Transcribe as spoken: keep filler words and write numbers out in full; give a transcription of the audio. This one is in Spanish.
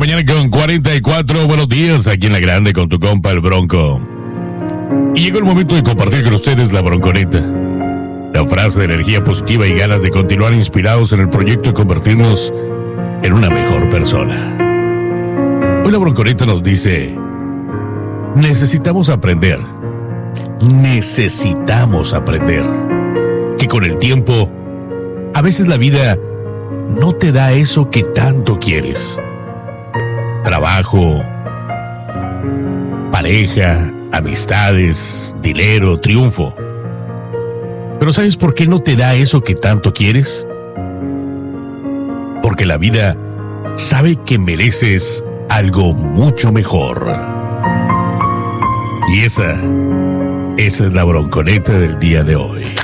mañana con cuarenta y cuatro. Buenos días, aquí en La Grande con tu compa el Bronco. Y llegó el momento de compartir con ustedes la bronconeta. La frase de energía positiva y ganas de continuar inspirados en el proyecto de convertirnos en una mejor persona. Hoy la bronconeta nos dice: necesitamos aprender. Necesitamos aprender que con el tiempo, a veces la vida no te da eso que tanto quieres. Trabajo, pareja, amistades, dinero, triunfo. Pero ¿sabes por qué no te da eso que tanto quieres? Porque la vida sabe que mereces algo mucho mejor. Y esa, esa es la bronconeta del día de hoy.